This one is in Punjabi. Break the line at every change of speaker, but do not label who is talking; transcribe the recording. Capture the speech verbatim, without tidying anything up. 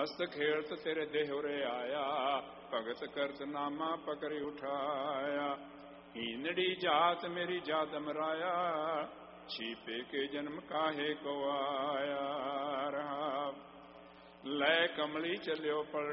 ਹਸਤ ਖੇਲਤ ਤੇਰੇ ਦੇਹੁਰੇ ਆਇਆ, ਭਗਤ ਕਰਤ ਨਾਮਾ ਪਕੜਿ ਉਠਾਇਆ। ਹੀਨੜੀ ਜਾਤ ਮੇਰੀ ਜਾਤ ਮਰਾਇਆ, ਛੀਪੇ ਕੇ ਜਨਮ ਕਾਹੇ ਕੋ ਆਇਆ। ਰਹਾ ਲੈ ਕਮਲੀ ਚੱਲਿਓ ਪਲ